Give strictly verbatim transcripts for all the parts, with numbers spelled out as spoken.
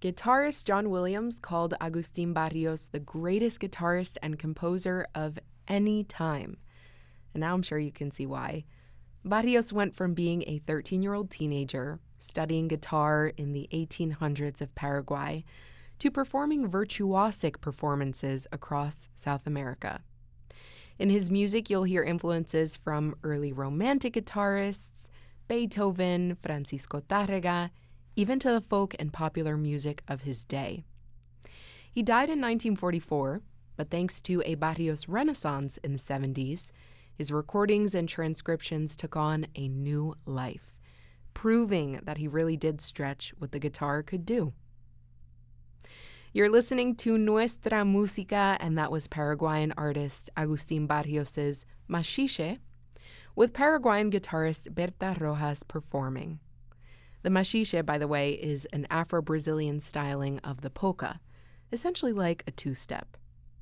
Guitarist John Williams called Agustin Barrios the greatest guitarist and composer of any time. And now I'm sure you can see why. Barrios went from being a thirteen-year-old teenager, studying guitar in the eighteen hundreds of Paraguay, to performing virtuosic performances across South America. In his music, you'll hear influences from early Romantic guitarists, Beethoven, Francisco Tárrega, even to the folk and popular music of his day. He died in nineteen forty-four, but thanks to a Barrios renaissance in the seventies, his recordings and transcriptions took on a new life, proving that he really did stretch what the guitar could do. You're listening to Nuestra Música, and that was Paraguayan artist Agustin Barrios's Machixe, with Paraguayan guitarist Berta Rojas performing. The machixe, by the way, is an Afro-Brazilian styling of the polka, essentially like a two-step.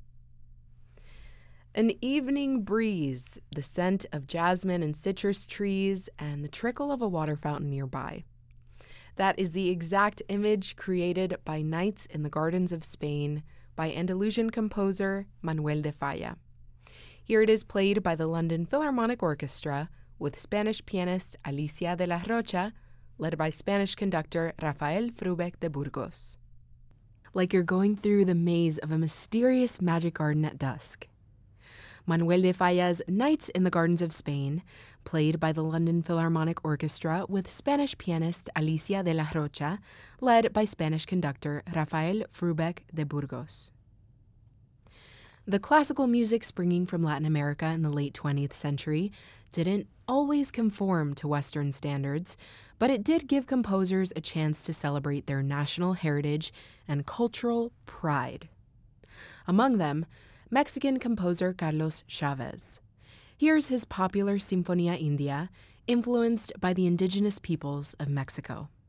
An evening breeze, the scent of jasmine and citrus trees, and the trickle of a water fountain nearby. That is the exact image created by Nights in the Gardens of Spain by Andalusian composer Manuel de Falla. Here it is played by the London Philharmonic Orchestra with Spanish pianist Alicia de la Rocha, led by Spanish conductor Rafael Frubec de Burgos. Like you're going through the maze of a mysterious magic garden at dusk. Manuel de Falla's Nights in the Gardens of Spain, played by the London Philharmonic Orchestra with Spanish pianist Alicia de la Rocha, led by Spanish conductor Rafael Frubec de Burgos. The classical music springing from Latin America in the late twentieth century didn't always conform to Western standards, but it did give composers a chance to celebrate their national heritage and cultural pride. Among them, Mexican composer Carlos Chávez. Here's his popular Sinfonía India, influenced by the indigenous peoples of Mexico.